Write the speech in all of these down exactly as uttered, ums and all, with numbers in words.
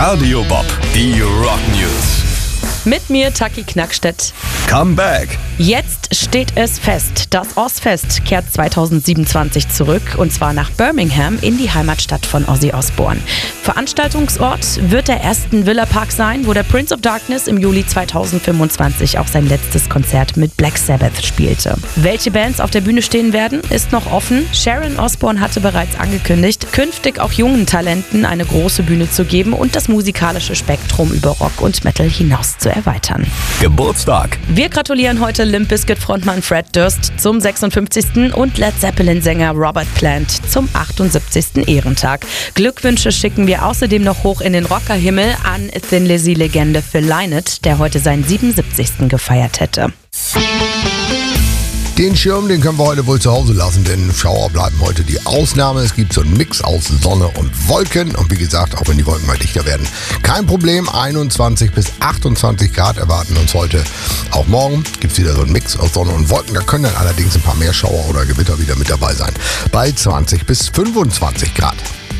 Radio Bob, die Rock News. Mit mir Taki Knackstedt. Come back. Jetzt steht es fest, das Ozzfest kehrt zweitausendsiebenundzwanzig zurück und zwar nach Birmingham in die Heimatstadt von Ozzy Osbourne. Veranstaltungsort wird der Aston Villa Park sein, wo der Prince of Darkness im Juli zweitausendfünfundzwanzig auch sein letztes Konzert mit Black Sabbath spielte. Welche Bands auf der Bühne stehen werden, ist noch offen. Sharon Osbourne hatte bereits angekündigt, künftig auch jungen Talenten eine große Bühne zu geben und das musikalische Spektrum über Rock und Metal hinaus zu erweitern. Geburtstag. Wir gratulieren heute Limp Bizkit-Frontmann Fred Durst zum sechsundfünfzigsten und Led Zeppelin-Sänger Robert Plant zum achtundsiebzigsten Ehrentag. Glückwünsche schicken wir außerdem noch hoch in den Rockerhimmel an Thin Lizzy-Legende Phil Lynott, der heute seinen siebenundsiebzigsten gefeiert hätte. Den Schirm, den können wir heute wohl zu Hause lassen, denn Schauer bleiben heute die Ausnahme. Es gibt so einen Mix aus Sonne und Wolken und wie gesagt, auch wenn die Wolken mal dichter werden, kein Problem. einundzwanzig bis achtundzwanzig Grad erwarten uns heute. Auch morgen gibt es wieder so einen Mix aus Sonne und Wolken. Da können dann allerdings ein paar mehr Schauer oder Gewitter wieder mit dabei sein. Bei zwanzig bis fünfundzwanzig Grad.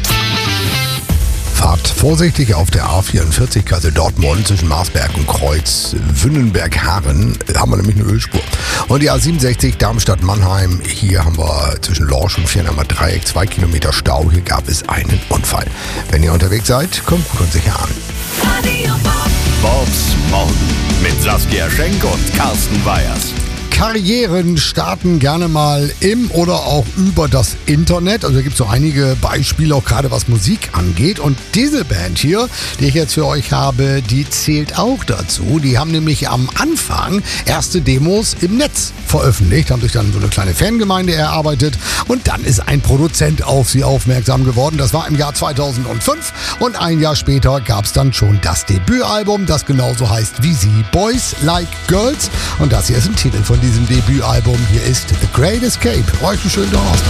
Fahrt vorsichtig auf der A vierundvierzig Kassel Dortmund zwischen Marsberg und Kreuz Wünnenberg-Harren. Da haben wir nämlich eine Ölspur. Und die A siebenundsechzig Darmstadt-Mannheim. Hier haben wir zwischen Lorsch und Viernheimer Dreieck zwei Kilometer Stau. Hier gab es einen Unfall. Wenn ihr unterwegs seid, kommt gut und sicher an. Bobs Morgen mit Saskia Schenk und Carsten Weyers. Karrieren starten gerne mal im oder auch über das Internet. Also da gibt es so einige Beispiele, auch gerade was Musik angeht. Und diese Band hier, die ich jetzt für euch habe, die zählt auch dazu. Die haben nämlich am Anfang erste Demos im Netz veröffentlicht, haben sich dann so eine kleine Fangemeinde erarbeitet und dann ist ein Produzent auf sie aufmerksam geworden. Das war im Jahr zweitausendfünf und ein Jahr später gab es dann schon das Debütalbum, das genauso heißt wie sie, Boys Like Girls. Und das hier ist ein Titel von diesem Debütalbum. Hier ist The Great Escape. Euch einen schönen Donnerstag.